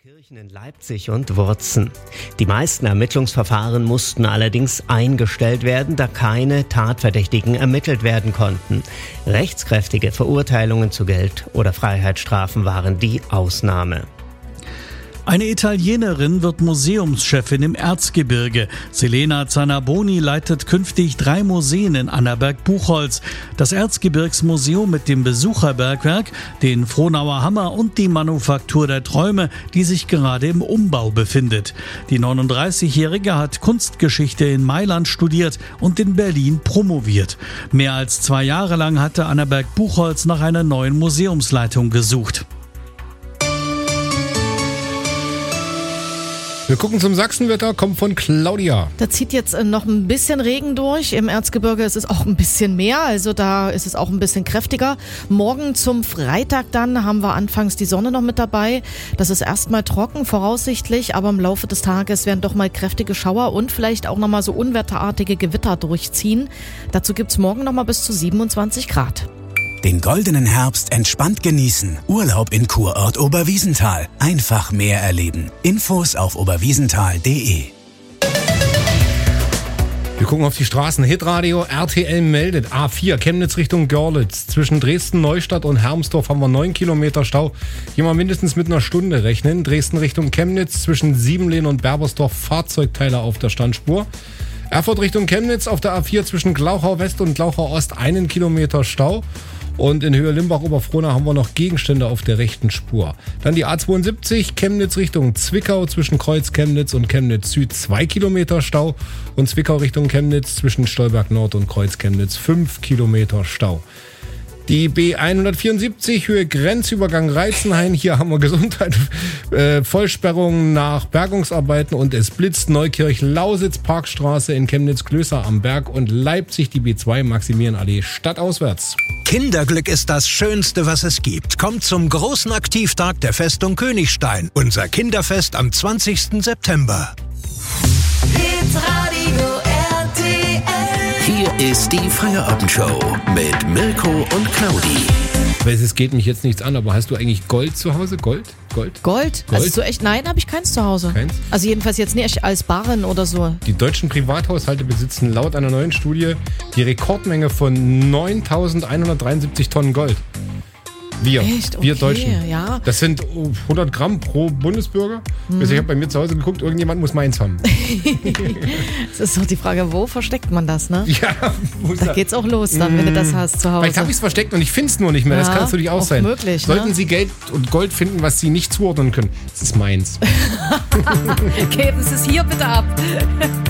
Kirchen in Leipzig und Wurzen. Die meisten Ermittlungsverfahren mussten allerdings eingestellt werden, da keine Tatverdächtigen ermittelt werden konnten. Rechtskräftige Verurteilungen zu Geld- oder Freiheitsstrafen waren die Ausnahme. Eine Italienerin wird Museumschefin im Erzgebirge. Selena Zanaboni leitet künftig 3 Museen in Annaberg-Buchholz. Das Erzgebirgsmuseum mit dem Besucherbergwerk, den Frohnauer Hammer und die Manufaktur der Träume, die sich gerade im Umbau befindet. Die 39-Jährige hat Kunstgeschichte in Mailand studiert und in Berlin promoviert. Mehr als 2 Jahre lang hatte Annaberg-Buchholz nach einer neuen Museumsleitung gesucht. Wir gucken zum Sachsenwetter, kommt von Claudia. Da zieht jetzt noch ein bisschen Regen durch. Im Erzgebirge ist es auch ein bisschen mehr, also da ist es auch ein bisschen kräftiger. Morgen zum Freitag dann haben wir anfangs die Sonne noch mit dabei. Das ist erstmal trocken voraussichtlich, aber im Laufe des Tages werden doch mal kräftige Schauer und vielleicht auch nochmal so unwetterartige Gewitter durchziehen. Dazu gibt's morgen nochmal bis zu 27 Grad. Den goldenen Herbst entspannt genießen. Urlaub in Kurort Oberwiesenthal. Einfach mehr erleben. Infos auf oberwiesenthal.de. Wir gucken auf die Straßen. Hitradio RTL meldet A4 Chemnitz Richtung Görlitz. Zwischen Dresden-Neustadt und Hermsdorf haben wir 9 Kilometer Stau. Hier mal mindestens mit einer Stunde rechnen. Dresden Richtung Chemnitz zwischen Siebenlehn und Berbersdorf Fahrzeugteile auf der Standspur. Erfurt Richtung Chemnitz auf der A4 zwischen Glauchau West und Glauchau Ost 1 Kilometer Stau. Und in Höhe Limbach-Oberfrohna haben wir noch Gegenstände auf der rechten Spur. Dann die A72 Chemnitz Richtung Zwickau zwischen Kreuz Chemnitz und Chemnitz Süd 2 Kilometer Stau. Und Zwickau Richtung Chemnitz zwischen Stolberg Nord und Kreuz Chemnitz 5 Kilometer Stau. Die B174 Höhe Grenzübergang Reizenhain. Hier haben wir Gesundheit, Vollsperrung nach Bergungsarbeiten und es blitzt. Neukirch, Lausitz, Parkstraße in Chemnitz-Klößer am Berg und Leipzig die B2 Maximilianallee stadtauswärts. Kinderglück ist das Schönste, was es gibt. Kommt zum großen Aktivtag der Festung Königstein. Unser Kinderfest am 20. September. Hier ist die Feierabendshow mit Mirko und Claudi. Es geht mich jetzt nichts an, aber hast du eigentlich Gold zu Hause? Gold? Also so echt, nein, habe ich keins zu Hause. Keins? Also jedenfalls jetzt nicht als Barren oder so. Die deutschen Privathaushalte besitzen laut einer neuen Studie die Rekordmenge von 9.173 Tonnen Gold. Echt? Okay, Wir Deutschen. Ja. Das sind 100 Gramm pro Bundesbürger. Also ich habe bei mir zu Hause geguckt, irgendjemand muss meins haben. Es ist doch die Frage, wo versteckt man das, ne? Ja, da geht's auch los dann, wenn du das hast zu Hause. Vielleicht habe ich es versteckt und ich finde es nur nicht mehr. Das kann natürlich auch sein. Möglich, Sollten ne? Sie Geld und Gold finden, was Sie nicht zuordnen können. Das ist meins. Geben Sie es hier bitte ab.